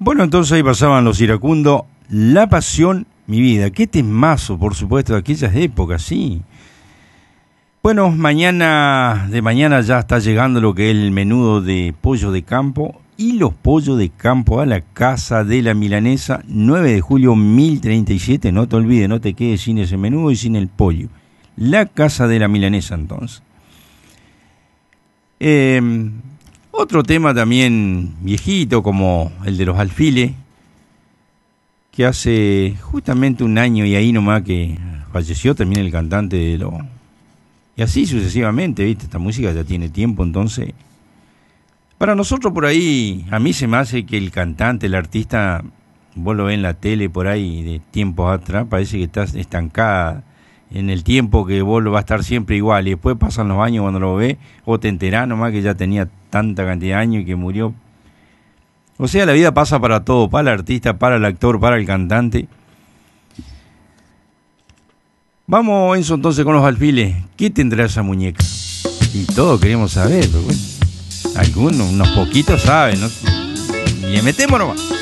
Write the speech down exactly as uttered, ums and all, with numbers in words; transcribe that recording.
Bueno, entonces ahí pasaban los iracundos, La Pasión, Mi Vida. Qué temazo, por supuesto, de aquellas épocas, sí. Bueno, mañana, de mañana ya está llegando lo que es el menudo de pollo de campo y los pollos de campo a la Casa de la Milanesa, nueve de julio mil treinta y siete. No te olvides, no te quedes sin ese menudo y sin el pollo. La Casa de la Milanesa, entonces. Eh, otro tema también viejito, como el de los alfiles, que hace justamente un año y ahí nomás que falleció también el cantante de los... Y así sucesivamente, ¿viste? Esta música ya tiene tiempo, entonces... Para nosotros por ahí, a mí se me hace que el cantante, el artista, vos lo ves en la tele por ahí de tiempos atrás, parece que estás estancada en el tiempo, que vos lo va a estar siempre igual, y después pasan los años cuando lo ves, o te enterás nomás que ya tenía tanta cantidad de años y que murió. O sea, la vida pasa para todo, para el artista, para el actor, para el cantante. Vamos, Enzo, entonces con los alfiles. ¿Qué tendrá esa muñeca? Y todos queremos saber, pero bueno, algunos, unos poquitos saben, ¿no? Y le metemos nomás.